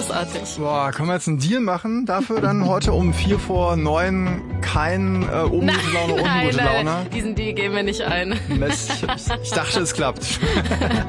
großartig. Boah, können wir jetzt einen Deal machen? Dafür dann heute um 8:45 kein oben gute Laune, unten gute Laune? Nein, diesen Deal gehen wir nicht ein. Mist, ich dachte, es klappt.